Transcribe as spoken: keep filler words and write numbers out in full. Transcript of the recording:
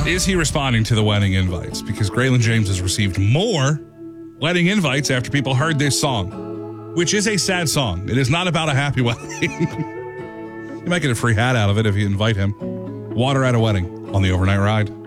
Is he responding to the wedding invites? Because Graylin James has received more wedding invites after people heard this song, which is a sad song. It is not about a happy wedding. You might get a free hat out of it if you invite him. Water at a wedding on the Overnight Ride.